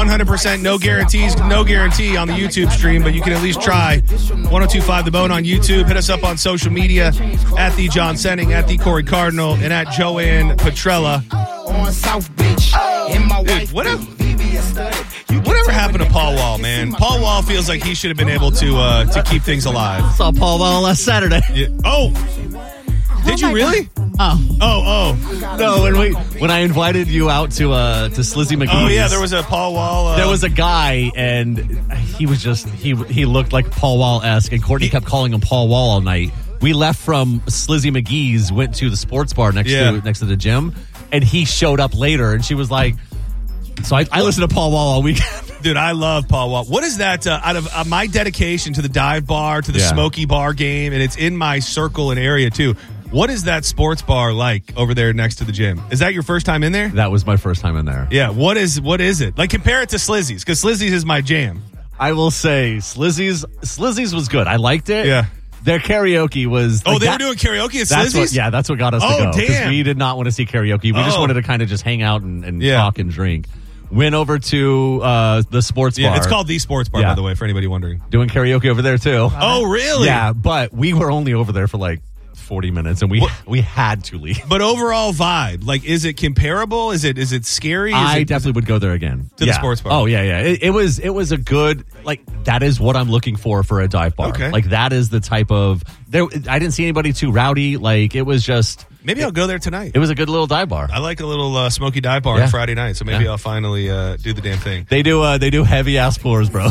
100% no guarantees, no guarantee on the YouTube stream, but you can at least try. 1025 The Bone on YouTube. Hit us up on social media at the John Senning, at the Corey Cardinal, and at Joanne Petrella. Dude, whatever happened to Paul Wall, man? Paul Wall feels like he should have been able to keep things alive. Saw Paul Wall last Saturday. Yeah. Oh, did you really? Oh. No, when I invited you out to Slizzy McGee's. Oh, yeah, there was a Paul Wall. There was a guy, and he was just, he looked like Paul Wall-esque, and Courtney kept calling him Paul Wall all night. We left from Slizzy McGee's, went to the sports bar next to the gym, and he showed up later, and she was like, so I listened to Paul Wall all weekend. Dude, I love Paul Wall. What is that out of my dedication to the dive bar, to the Smoky Bar game, and it's in my circle and area too. What is that sports bar like over there next to the gym? Is that your first time in there? That was my first time in there. Yeah, what is it? Like, compare it to Slizzy's, because Slizzy's is my jam. I will say Slizzy's was good. I liked it. Yeah. Their karaoke was... Oh, they were doing karaoke at Slizzy's? That's what got us to go. Damn. We did not want to see karaoke. We just wanted to kind of just hang out and talk and drink. Went over to the sports bar. Yeah, it's called the sports bar, by the way, for anybody wondering. Doing karaoke over there, too. Oh, really? Yeah, but we were only over there for like 40 minutes, and we had to leave. But overall vibe, like, is it comparable? Is it scary? I definitely would go there again. To the sports bar. Oh, yeah. It was a good, like, that is what I'm looking for a dive bar. Okay. Like, that is the type of, I didn't see anybody too rowdy. Like, it was just... Maybe I'll go there tonight. It was a good little dive bar. I like a little smoky dive bar on Friday night, so maybe I'll finally do the damn thing. They do heavy ass floors, bro.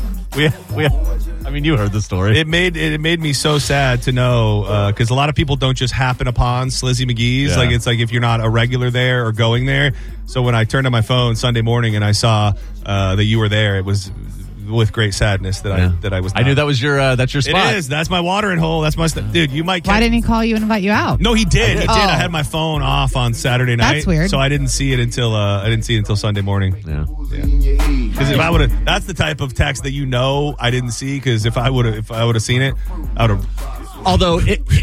I mean, you heard the story. It made me so sad to know, because a lot of people don't just happen upon Slizzy McGee's. Yeah. Like, it's like if you're not a regular there or going there. So when I turned on my phone Sunday morning and I saw that you were there, it was with great sadness that I was not. I knew that was that's your spot. It is. That's my watering hole. That's my dude. You might. Why didn't he call you and invite you out? No, he did. He did. I had my phone off on Saturday night. That's weird. So I didn't see it until Sunday morning. Yeah. Because if I would have, that's the type of text that I didn't see. Because if I would have seen it, I would have. Although,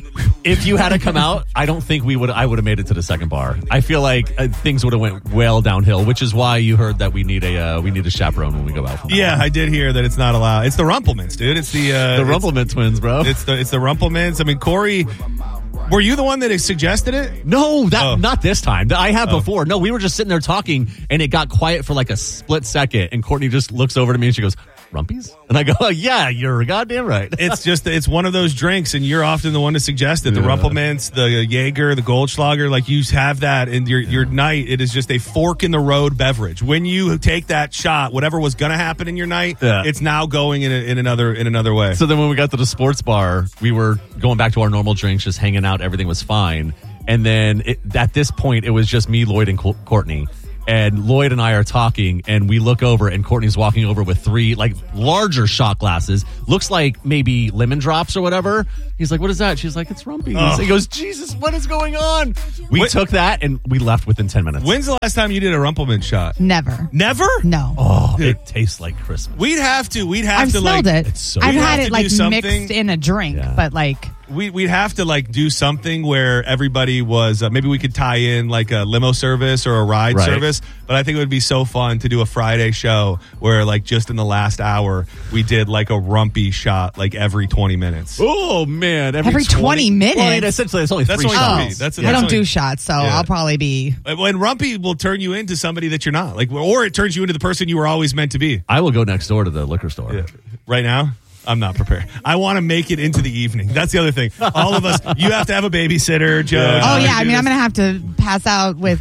if you had to come out, I don't think I would have made it to the second bar. I feel like things would have went well downhill, which is why you heard that we need a chaperone when we go out. Yeah, I did hear that it's not allowed. It's the Rumplemans, dude. It's the Rumpleman twins, bro. It's the Rumplemans. I mean, Corey, were you the one that suggested it? No, not this time. I have before. No, we were just sitting there talking, and it got quiet for like a split second, and Courtney just looks over to me and she goes, "Rumpies?" And I go, "Oh, yeah, you're goddamn right." It's one of those drinks, and you're often the one to suggest it. The Rumplemans, the Jaeger, the Goldschlager, like, you have that in your night. It is just a fork in the road beverage. When you take that shot, whatever was going to happen in your night, it's now going in another way. So then when we got to the sports bar, we were going back to our normal drinks, just hanging out. Everything was fine. And then at this point, it was just me, Lloyd, and Courtney. And Lloyd and I are talking, and we look over, and Courtney's walking over with 3 like larger shot glasses. Looks like maybe lemon drops or whatever. He's like, "What is that?" She's like, "It's Rumpies." Oh. He goes, "Jesus, what is going on?" We took that, and we left within 10 minutes. When's the last time you did a Rumpleman shot? Never. Never? No. Oh, dude. It tastes like Christmas. We'd have to I've smelled it. It's so I've good. had it like mixed in a drink, but like. We'd have to like do something where everybody was maybe we could tie in like a limo service or a ride service, but I think it would be so fun to do a Friday show where like just in the last hour we did like a Rumpy shot like every 20 minutes. Oh man, every 20 minutes. Well, essentially, it's only 3 shots. I don't do shots, so I'll probably be. When Rumpy will turn you into somebody that you're not, like, or it turns you into the person you were always meant to be. I will go next door to the liquor store right now. I'm not prepared. I want to make it into the evening. That's the other thing. All of us, you have to have a babysitter, Joe. Oh, yeah. I mean, I'm going to have to pass out with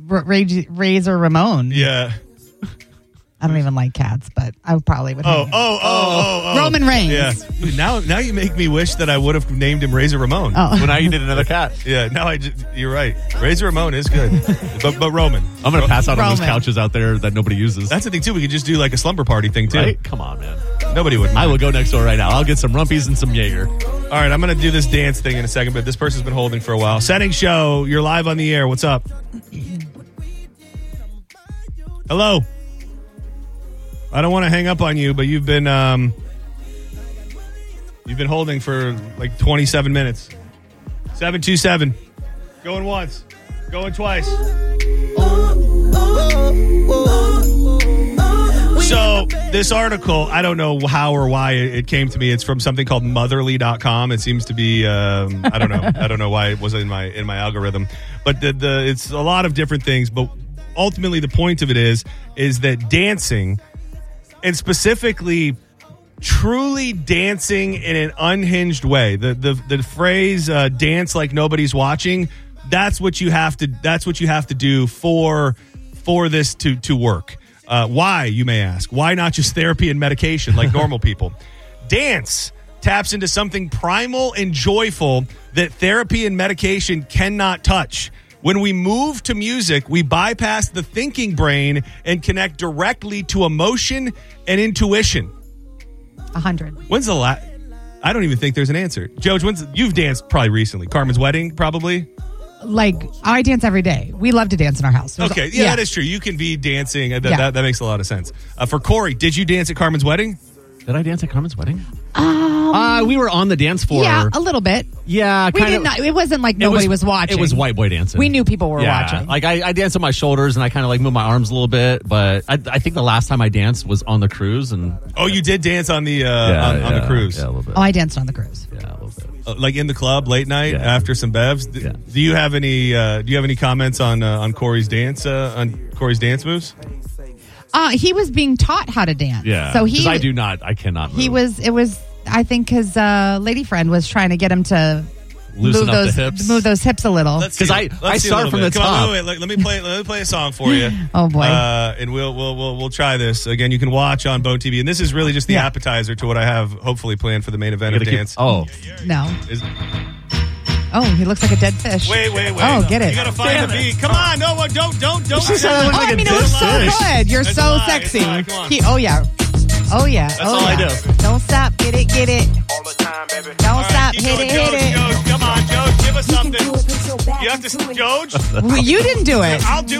Razor Ramon. Yeah. I don't even like cats, but I probably would. Oh. Roman Reigns. Yeah. Now you make me wish that I would have named him Razor Ramon. Oh. Well, now you did another cat. Yeah. Now you're right. Razor Ramon is good, but Roman. I'm gonna pass out on those couches out there that nobody uses. That's the thing too. We could just do like a slumber party thing too. Right? Come on, man. Nobody would. I will go next door right now. I'll get some Rumpies and some Jaeger. All right, I'm gonna do this dance thing in a second, but this person's been holding for a while. Senning Show, you're live on the air. What's up? Hello. I don't want to hang up on you, but you've been holding for like 27 minutes. 727. Going once. Going twice. This article, I don't know how or why it came to me. It's from something called motherly.com. It seems to be, I don't know. I don't know why it was in my algorithm. But it's a lot of different things. But ultimately, the point of it is that dancing, and specifically truly dancing in an unhinged way, the phrase dance like nobody's watching, that's what you have to do for this to work. Why, you may ask? Why not just therapy and medication like normal people? Dance taps into something primal and joyful that therapy and medication cannot touch. When we move to music, we bypass the thinking brain and connect directly to emotion and intuition. 100. When's the last? I don't even think there's an answer. Joj, you've danced probably recently. Carmen's wedding, probably? Like, I dance every day. We love to dance in our house. Okay, yeah, that is true. You can be dancing. That makes a lot of sense. For Corey, did you dance at Carmen's wedding? Did I dance at Carmen's wedding? We were on the dance floor. Yeah, a little bit. Yeah, we did not. It wasn't like nobody was watching. It was white boy dancing. We knew people were watching. Like I danced on my shoulders and I kind of like moved my arms a little bit. But I think the last time I danced was on the cruise. And you did dance on the on the cruise. Yeah, a little bit. Oh, I danced on the cruise. Yeah, a little bit. Like in the club late night after some bevs. Do you have any comments on Corey's dance moves? He was being taught how to dance. Yeah. So I do not. I cannot move. It was I think his lady friend was trying to get him to loosen up the hips. Move those hips a little. Because I start from the top. top. Wait, let me play a song for you. Oh boy. And we'll try this again. You can watch on Bone TV, and this is really just the appetizer to what I have hopefully planned for the main event of dance. No. He looks like a dead fish. Wait. Oh, get it. You gotta find the beat. Come on, no, don't. It was so good. You're so sexy. Oh yeah. That's all I do. Don't stop. Get it. All the time, baby. Don't stop. Keep Hit going, it. Joj, come on, Joj, give us something. You have to, Joj. You didn't do it. I'll do